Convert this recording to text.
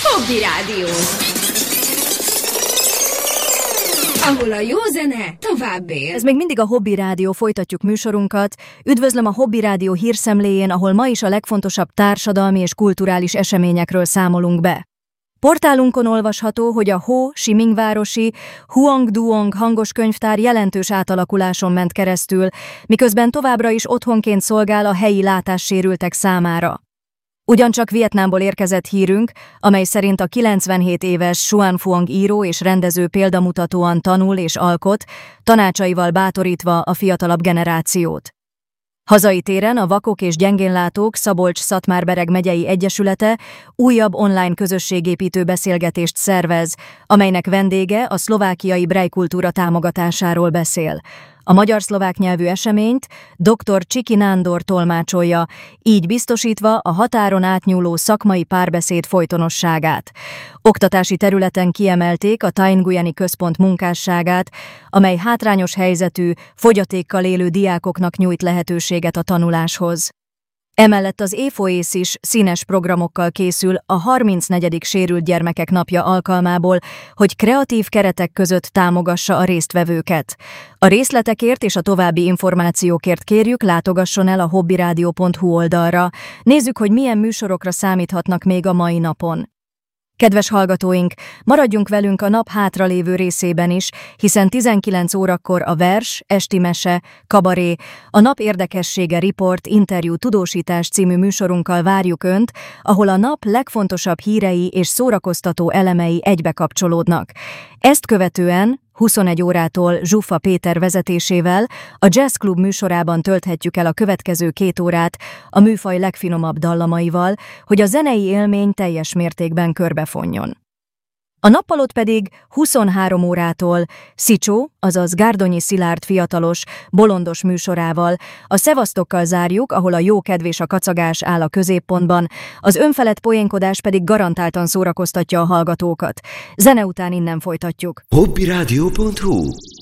Hobby Rádió, ahol a jó zene tovább él. Ez még mindig a Hobby Rádió, folytatjuk műsorunkat. Üdvözlöm a Hobby Rádió hírszemléjén, ahol ma is a legfontosabb társadalmi és kulturális eseményekről számolunk be. Portálunkon olvasható, hogy a Ho Chi Minh városi Huangduong hangos könyvtár jelentős átalakuláson ment keresztül, miközben továbbra is otthonként szolgál a helyi látássérültek számára. Ugyancsak Vietnámból érkezett hírünk, amely szerint a 97 éves Xuan Phuong író és rendező példamutatóan tanul és alkot, tanácsaival bátorítva a fiatalabb generációt. Hazai téren a Vakok és Gyengénlátók Szabolcs-Szatmár-Bereg megyei egyesülete újabb online közösségépítő beszélgetést szervez, amelynek vendége a szlovákiai Braille-kultúra támogatásáról beszél. A magyar-szlovák nyelvű eseményt dr. Csiki Nándor tolmácsolja, így biztosítva a határon átnyúló szakmai párbeszéd folytonosságát. Oktatási területen kiemelték a Thai Nguyeni Központ munkásságát, amely hátrányos helyzetű, fogyatékkal élő diákoknak nyújt lehetőséget a tanuláshoz. Emellett az EFOÉSZ is színes programokkal készül a 34. Sérült Gyermekek Napja alkalmából, hogy kreatív keretek között támogassa a résztvevőket. A részletekért és a további információkért kérjük, látogasson el a hobbyradio.hu oldalra. Nézzük, hogy milyen műsorokra számíthatnak még a mai napon. Kedves hallgatóink, maradjunk velünk a nap hátralévő részében is, hiszen 19 órakor a vers, esti mese, kabaré, a nap érdekessége, riport, interjú, tudósítás című műsorunkkal várjuk Önt, ahol a nap legfontosabb hírei és szórakoztató elemei egybe kapcsolódnak. Ezt követően 21 órától Zsuffa Péter vezetésével a Jazz Club műsorában tölthetjük el a következő 2 órát a műfaj legfinomabb dallamaival, hogy a zenei élmény teljes mértékben körbefonjon. A nappalot pedig 23 órától Szicsó, azaz Gárdonyi Szilárd fiatalos, bolondos műsorával, a Szevasztokkal zárjuk, ahol a jó kedv és a kacagás áll a középpontban, az önfelett poénkodás pedig garantáltan szórakoztatja a hallgatókat. Zene után innen folytatjuk. hobbyradio.hu